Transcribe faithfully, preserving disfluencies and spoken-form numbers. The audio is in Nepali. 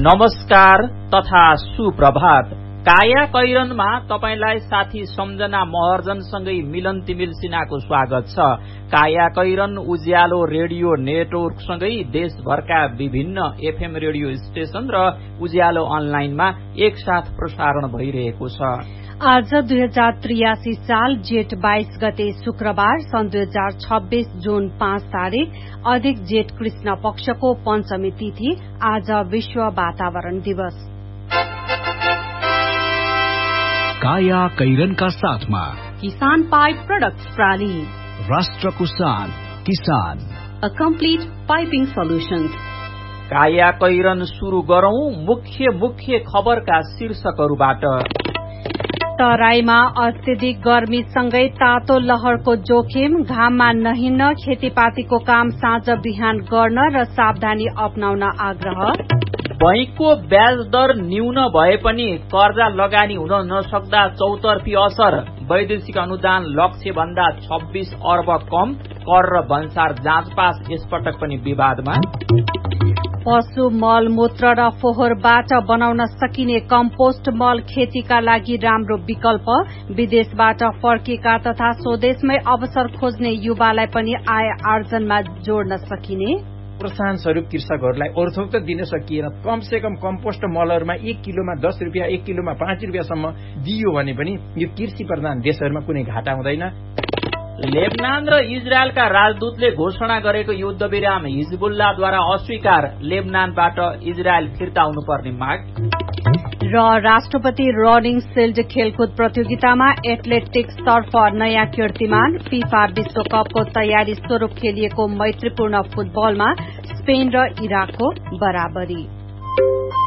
नमस्कार तथा सुप्रभात। काया कैरनमा तपाईलाई साथी सम्झना महर्जनसँगै मिलन तिमिल सिन्हाको स्वागत छ। काया कैरन उज्यालो रेडियो नेटवर्कसँगै देशभरका विभिन्न एफएम रेडियो स्टेशन र उज्यालो अनलाइनमा एकसाथ प्रसारण भइरहेको छ। आज दुई हजार त्रियासी साल जेठ बाइस गते शुक्रबार सन् दुई हजार छब्बीस जून पाँच तारीक अधिक जेठ कृष्ण पक्षको पञ्चमी तिथि। आज विश्व वातावरण दिवस। काया कैरनका साथमा किसान पाइप प्रोडक्ट्स प्राली, राष्ट्रको शान किसान, अ कम्प्लिट पाइपिङ सोल्युशन्स। काया कैरन शुरू गरौं मुख्य मुख्य खबरका शीर्षकहरूबाट। तराईमा अत्यधिक गर्मीसँगै तातो लहरको जोखिम, घाममा नहिन्न, खेतीपातीको काम साँझ बिहान गर्न र सावधानी अपनाउन आग्रह। बैंकको ब्याज दर न्यून भए पनि कर्जा लगानी हुन नसक्दा चौतर्फी असर, वैदेशिक अनुदान लक्ष्य भन्दा छब्बीस अर्ब कम, कर र भन्सार जाँच पास यसपटक पनि विवादमा। पशु मल मूत्र र फोहोरबाट बनाउन सकिने कम्पोस्ट मल खेतीका लागि राम्रो विकल्प, विदेशबाट फर्केका तथा स्वदेशमै अवसर खोज्ने युवालाई पनि आय आर्जनमा जोड्न सकिने। प्रोत्साहन स्वरूप कृषकहरूलाई अर्थोक्त दिन सकिएन, कमसे कम कम्पोस्ट मलहरूमा एक किलोमा दस रुपियाँ, एक किलोमा पाँच रुपियाँसम्म दियो भने पनि यो कृषि प्रधान देशहरूमा कुनै घाटा हुँदैन। लेबनान र इजरायलका राजदूतले घोषणा गरेको युद्ध विराम हिजबुल्लाद्वारा अस्वीकार, लेबनानबाट इजरायल फिर्ता हुनुपर्ने माग। र राष्ट्रपति रनिङ सिल्ड खेलकुद प्रतियोगितामा एथलेटिक्स तर्फ नयाँ कीर्तिमान, फिफा विश्वकपको तयारी स्वरूप खेलिएको मैत्रीपूर्ण फुटबलमा स्पेन र इराकको बराबरी।